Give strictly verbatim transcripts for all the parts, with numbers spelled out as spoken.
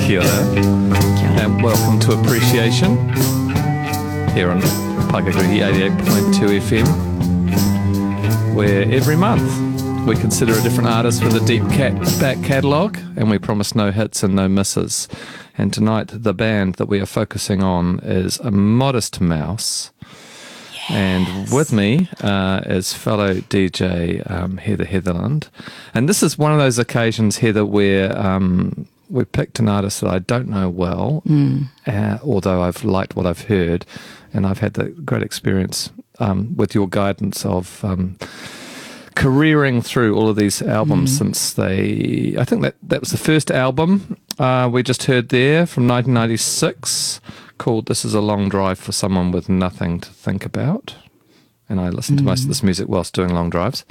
Kia ora. And welcome to Appreciation here on Paikagrihi eighty-eight point two F M, where every month we consider a different artist with a deep cat back catalogue, and we promise no hits and no misses. And tonight the band that we are focusing on is a Modest Mouse. Yes. And with me uh, is fellow D J um, Heather Heatherland. And this is one of those occasions, Heather, where um, we picked an artist that I don't know well, mm. uh, although I've liked what I've heard, and I've had the great experience um, with your guidance of um, careering through all of these albums mm. since they, I think that, that was the first album uh, we just heard there from nineteen ninety-six, called This Is a Long Drive for Someone with Nothing to Think About. And I listened mm. to most of this music whilst doing long drives.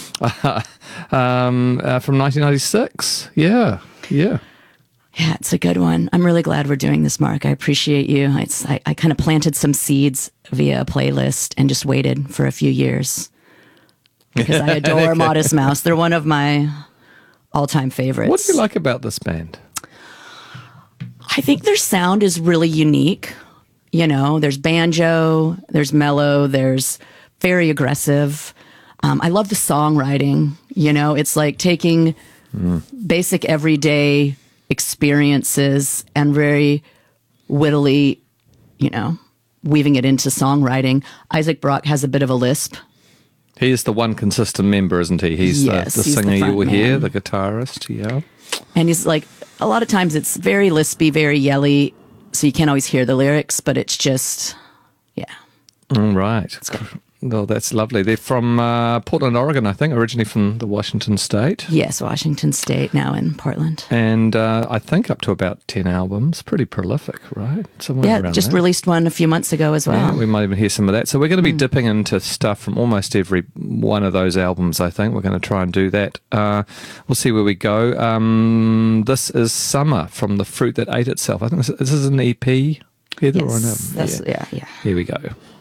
um, uh, from nineteen ninety-six, yeah, yeah. Yeah, it's a good one. I'm really glad we're doing this, Mark. I appreciate you. It's, I, I kind of planted some seeds via a playlist and just waited for a few years because I adore Modest Mouse. They're one of my all-time favorites. What do you like about this band? I think their sound is really unique. You know, there's banjo, there's mellow, there's very aggressive. Um, I love the songwriting. You know, it's like taking mm. basic everyday experiences and very wittily, you know, weaving it into songwriting. Isaac Brock has a bit of a lisp. He is the one consistent member, isn't he? He's yes, the, the he's singer the you will man. hear, the guitarist, yeah. And he's like, a lot of times it's very lispy, very yelly, so you can't always hear the lyrics, but it's just, yeah. All right. Well, that's lovely. They're from uh, Portland, Oregon, I think, originally from the Washington State. Yes, Washington State, now in Portland. And uh, I think up to about ten albums. Pretty prolific, right? Somewhere yeah, around just there. released one a few months ago as well. Yeah, we might even hear some of that. So we're going to be mm. dipping into stuff from almost every one of those albums, I think. We're going to try and do that. Uh, we'll see where we go. Um, this is Summer from The Fruit That Ate Itself. I think this, this is an E P, Heather, yes, or an album? That's, yeah. yeah, yeah. Here we go.